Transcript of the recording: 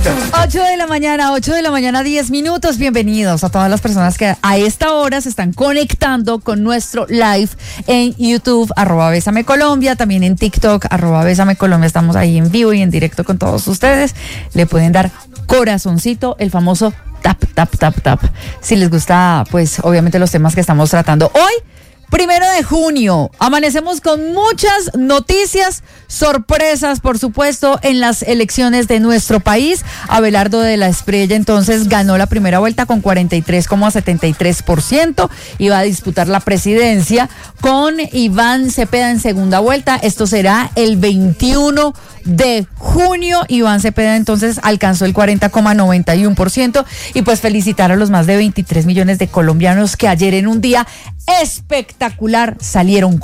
8 de la mañana, 10 minutos. Bienvenidos a todas las personas que a esta hora se están conectando con nuestro live en YouTube, @Bésame Colombia, también en TikTok, @Bésame Colombia. Estamos ahí en vivo y en directo con todos ustedes. Le pueden dar corazoncito, el famoso tap, tap, tap, tap. Si les gusta, pues obviamente los temas que estamos tratando hoy. 1 de junio, amanecemos con muchas noticias, sorpresas, por supuesto, en las elecciones de nuestro país. Abelardo de la Espriella, entonces, ganó la primera vuelta con 43,73%. Iba a disputar la presidencia con Iván Cepeda en segunda vuelta. Esto será el 21 de junio. Iván Cepeda, entonces, alcanzó el 40,91%. Y pues felicitar a los más de 23 millones de colombianos que ayer en un día espectacular salieron